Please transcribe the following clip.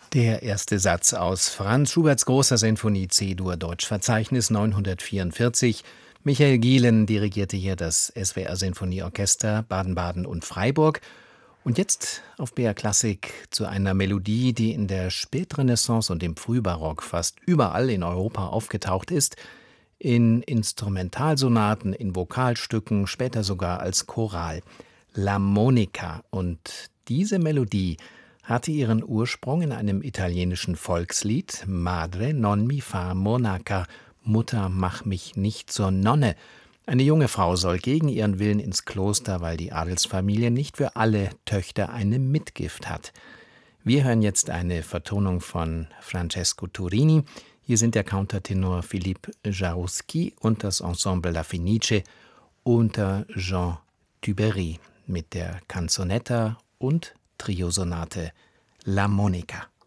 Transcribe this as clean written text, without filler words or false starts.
Der erste Satz aus Franz Schuberts großer Sinfonie C-Dur Deutschverzeichnis 944. Michael Gielen dirigierte hier das SWR Sinfonieorchester Baden-Baden und Freiburg. Und jetzt auf BR Klassik zu einer Melodie, die in der Spätrenaissance und im Frühbarock fast überall in Europa aufgetaucht ist, in Instrumentalsonaten, in Vokalstücken, später sogar als Choral. La Monica. Und diese Melodie hatte ihren Ursprung in einem italienischen Volkslied, Madre non mi fa monaca, Mutter, mach mich nicht zur Nonne. Eine junge Frau soll gegen ihren Willen ins Kloster, weil die Adelsfamilie nicht für alle Töchter eine Mitgift hat. Wir hören jetzt eine Vertonung von Francesco Turini. Hier sind der Countertenor Philippe Jarouski und das Ensemble La Fenice unter Jean Duberry mit der Canzonetta und Triosonate La Monica.